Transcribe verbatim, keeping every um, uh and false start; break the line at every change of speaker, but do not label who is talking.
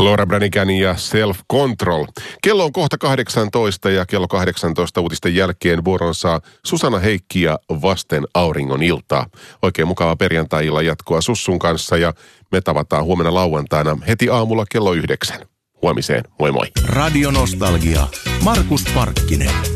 Laura Branigan ja Self Control. Kello on kohta kahdeksantoista ja kello kahdeksantoista uutisten jälkeen vuoron saa Susanna Heikki ja Vasten auringon iltaa. Oikein mukava perjantai-illan jatkoa Sussun kanssa ja me tavataan huomenna lauantaina heti aamulla kello yhdeksän. Huomiseen, moi moi.
Radio Nostalgia. Markus Parkkinen.